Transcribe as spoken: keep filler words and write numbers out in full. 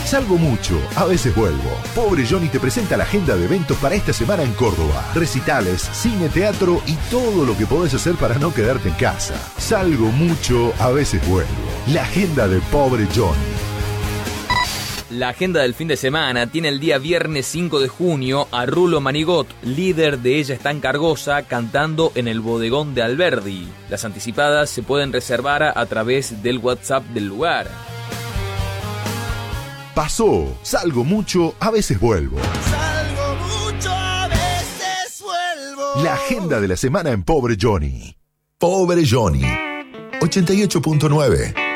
Salgo mucho, a veces vuelvo. Pobre Johnny te presenta la agenda de eventos para esta semana en Córdoba. Recitales, cine, teatro y todo lo que podés hacer para no quedarte en casa. Salgo mucho, a veces vuelvo. La agenda de Pobre Johnny. La agenda del fin de semana tiene el día viernes cinco de junio a Rulo Manigot, líder de Ella está en Cargosa, cantando en el bodegón de Alberdi. Las anticipadas se pueden reservar a través del WhatsApp del lugar. Pasó, salgo mucho, a veces vuelvo. Salgo mucho, a veces vuelvo. La agenda de la semana en Pobre Johnny. Pobre Johnny. ochenta y ocho punto nueve